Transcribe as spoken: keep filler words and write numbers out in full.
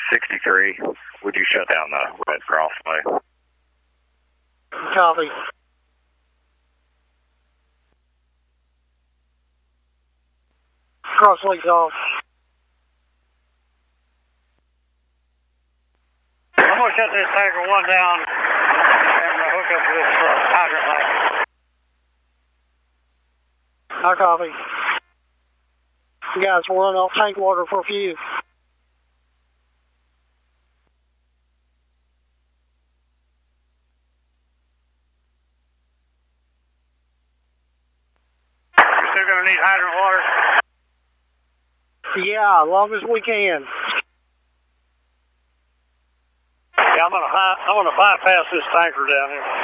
sixty-three, would you shut down the Red Crossway? Copy. Crossway's off. I'm going to shut this tanker one down and hook up this uh, hydrant line. I copy. You guys will run off tank water for a few. You're still going to need hydrant water? Yeah, as long as we can. Yeah, I'm going to I'm going to bypass this tanker down here.